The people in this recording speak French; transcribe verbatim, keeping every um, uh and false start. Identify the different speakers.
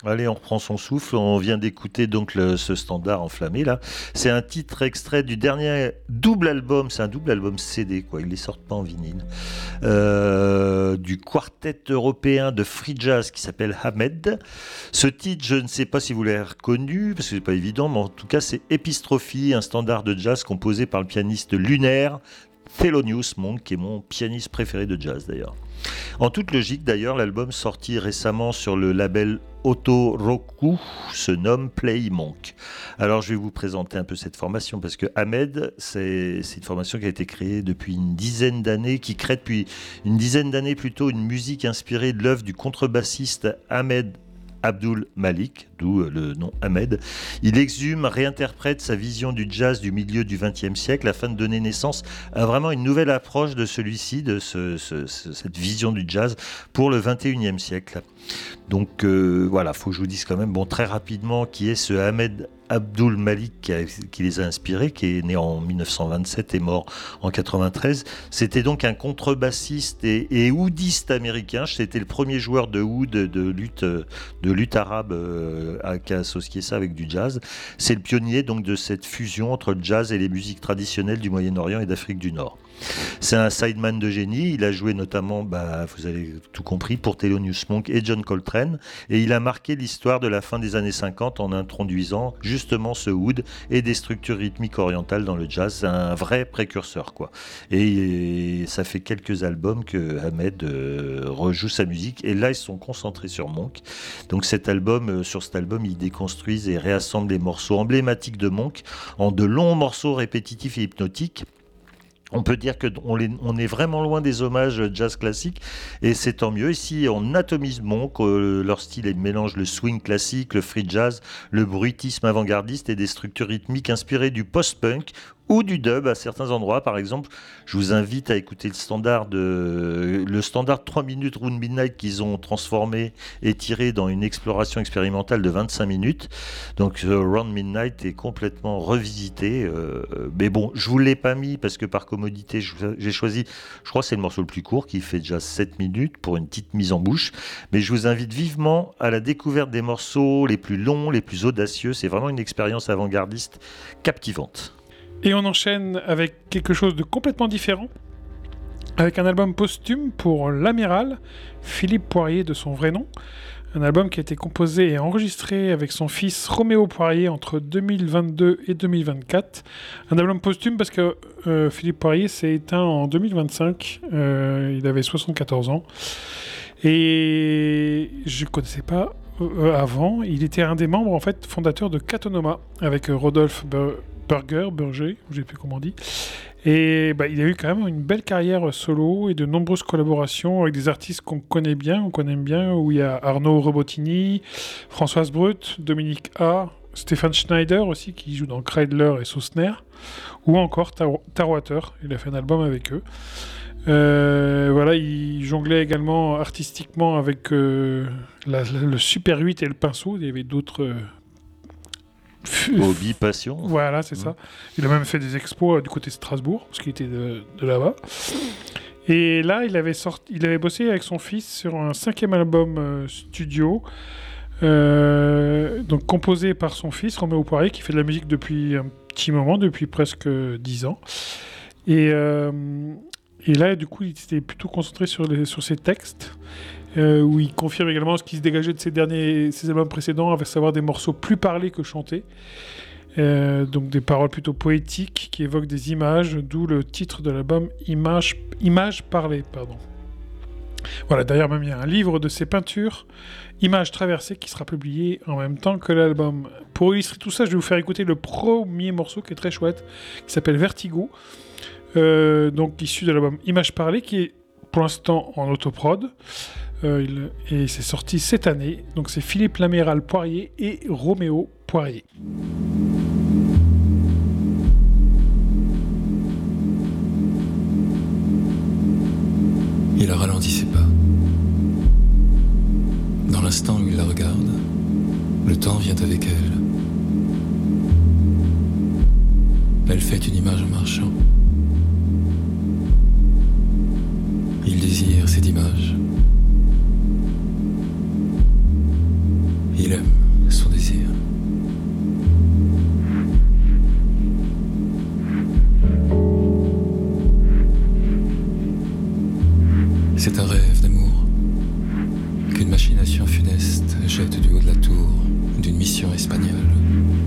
Speaker 1: Allez, on reprend son souffle. On vient d'écouter donc le, ce standard enflammé là. C'est un titre extrait du dernier double album. C'est un double album C D quoi. Ils les sortent pas en vinyle. Euh, du quartet européen de free jazz qui s'appelle Hamed. Ce titre, je ne sais pas si vous l'avez reconnu parce que c'est pas évident, mais en tout cas c'est Epistrophe, un standard de jazz composé par le pianiste lunaire Thelonious Monk, qui est mon pianiste préféré de jazz d'ailleurs. En toute logique d'ailleurs, l'album sorti récemment sur le label Otoroku se nomme Play Monk. Alors je vais vous présenter un peu cette formation parce que Hamed, c'est, c'est une formation qui a été créée depuis une dizaine d'années, qui crée depuis une dizaine d'années plutôt une musique inspirée de l'œuvre du contrebassiste Ahmed Abdul Malik, d'où le nom Hamed. Il exhume, réinterprète sa vision du jazz du milieu du vingtième siècle afin de donner naissance à vraiment une nouvelle approche de celui-ci, de ce, ce, ce, cette vision du jazz pour le vingt et unième siècle. Donc euh, voilà, faut que je vous dise quand même, bon, très rapidement, qui est ce Ahmed Abdul Malik qui, a, qui les a inspirés, qui est né en dix-neuf cent vingt-sept et mort en quatre-vingt-treize. C'était donc un contrebassiste et, et oudiste américain. C'était le premier joueur de oud, de lutte, de lutte arabe euh, qui a associé ça avec du jazz. C'est le pionnier donc de cette fusion entre le jazz et les musiques traditionnelles du Moyen-Orient et d'Afrique du Nord. C'est un sideman de génie. Il a joué notamment, bah, vous avez tout compris, pour Thelonious Monk et John Coltrane, et il a marqué l'histoire de la fin des années cinquante en introduisant justement ce oud et des structures rythmiques orientales dans le jazz. C'est un vrai précurseur, quoi. Et, et ça fait quelques albums que Hamed euh, rejoue sa musique, et là ils sont concentrés sur Monk. Donc cet album, euh, sur cet album, ils déconstruisent et réassemblent les morceaux emblématiques de Monk en de longs morceaux répétitifs et hypnotiques. On peut dire qu'on on est vraiment loin des hommages jazz classique, et c'est tant mieux. Ici, on atomise Monk, euh, leur style est mélange le swing classique, le free jazz, le bruitisme avant-gardiste et des structures rythmiques inspirées du post-punk ou du dub à certains endroits. Par exemple, je vous invite à écouter le standard de le standard trois minutes Round Midnight qu'ils ont transformé et tiré dans une exploration expérimentale de vingt-cinq minutes. Donc euh, Round Midnight est complètement revisité, euh, mais bon, je vous l'ai pas mis parce que par commodité, j'ai choisi, je crois que c'est le morceau le plus court qui fait déjà sept minutes pour une petite mise en bouche, mais je vous invite vivement à la découverte des morceaux les plus longs, les plus audacieux. C'est vraiment une expérience avant-gardiste captivante.
Speaker 2: Et on enchaîne avec quelque chose de complètement différent, avec un album posthume pour l'amiral Philippe Poirier de son vrai nom. Un album qui a été composé et enregistré avec son fils Roméo Poirier entre deux mille vingt-deux et deux mille vingt-quatre. Un album posthume parce que euh, Philippe Poirier s'est éteint en deux mille vingt-cinq. Euh, il avait soixante-quatorze ans. Et je ne connaissais pas euh, avant. Il était un des membres en fait fondateurs de Catonoma avec euh, Rodolphe Be- Burger, Burger, je ne sais plus comment on dit. Et bah, il a eu quand même une belle carrière solo et de nombreuses collaborations avec des artistes qu'on connaît bien, on connaît bien, où il y a Arnaud Robotini, Françoise Brut, Dominique A, Stéphane Schneider aussi, qui joue dans Kreidler et Sausner, ou encore Tar- Tarwater, il a fait un album avec eux. Euh, voilà, il jonglait également artistiquement avec euh, la, la, le Super huit et le pinceau, il y avait d'autres... Euh,
Speaker 1: Hobby, passion.
Speaker 2: Voilà, c'est mmh. ça. Il a même fait des expos euh, du côté de Strasbourg, parce qu'il était de, de là-bas. Et là, il avait, sorti, il avait bossé avec son fils sur un cinquième album euh, studio, euh, donc composé par son fils, Roméo Poirier, qui fait de la musique depuis un petit moment, depuis presque dix ans. Et, euh, et là, du coup, il s'était plutôt concentré sur, les, sur ses textes. Euh, où il confirme également ce qui se dégageait de ses derniers, ses albums précédents, à savoir des morceaux plus parlés que chantés, euh, donc des paroles plutôt poétiques qui évoquent des images, d'où le titre de l'album Images, Images parlées, pardon. Voilà, d'ailleurs même il y a un livre de ses peintures, Images traversées, qui sera publié en même temps que l'album. Pour illustrer tout ça, je vais vous faire écouter le premier morceau qui est très chouette, qui s'appelle Vertigo, euh, donc issu de l'album Images parlées, qui est pour l'instant en autoprod. Euh, il, et c'est sorti cette année. Donc c'est Philippe l'amiral Poirier et Roméo Poirier.
Speaker 3: Il a ralenti ses pas. Dans l'instant où il la regarde, le temps vient avec elle. Elle fait une image en marchant. Il désire cette image. Il aime C'est un rêve d'amour qu'une machination funeste jette du haut de la tour d'une mission espagnole.